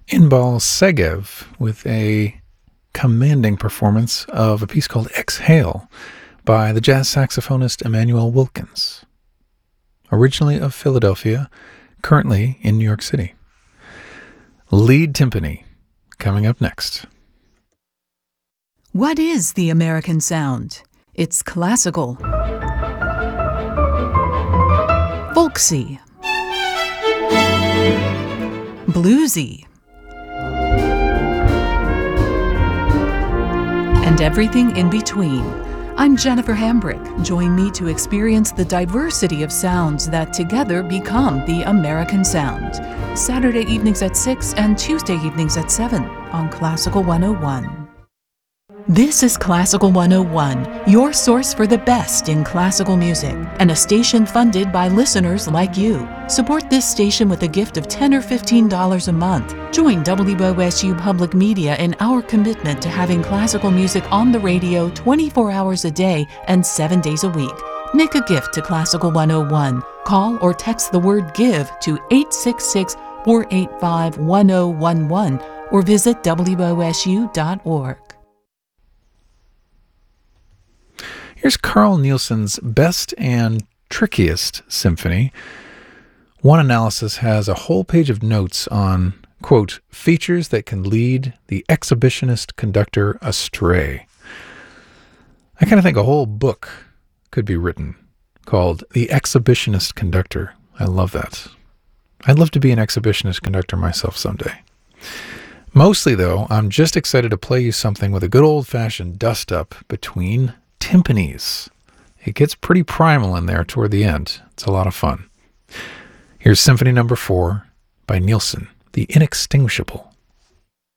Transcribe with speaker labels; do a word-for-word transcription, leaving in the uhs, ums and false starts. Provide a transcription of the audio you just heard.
Speaker 1: Inbal Segev with a commanding performance of a piece called Exhale by the jazz saxophonist Emmanuel Wilkins, originally of Philadelphia, currently in New York City. Lead timpani, coming up next.
Speaker 2: What is the American sound? It's classical, folksy, bluesy, and everything in between. I'm Jennifer Hambrick. Join me to experience the diversity of sounds that together become the American sound. Saturday evenings at six and Tuesday evenings at seven on Classical one oh one. This is Classical one oh one, your source for the best in classical music, and a station funded by listeners like you. Support this station with a gift of ten dollars or fifteen dollars a month. Join W O S U Public Media in our commitment to having classical music on the radio twenty-four hours a day and seven days a week. Make a gift to Classical one oh one. Call or text the word GIVE to eight six six, four eight five, one oh one one or visit W O S U dot org.
Speaker 1: Here's Carl Nielsen's Best and Trickiest Symphony. One analysis has a whole page of notes on, quote, features that can lead the exhibitionist conductor astray. I kind of think a whole book could be written called The Exhibitionist Conductor. I love that. I'd love to be an exhibitionist conductor myself someday. Mostly, though, I'm just excited to play you something with a good old-fashioned dust-up between timpanis. It gets pretty primal in there toward the end. It's a lot of fun. Here's Symphony Number Four by Nielsen, the Inextinguishable.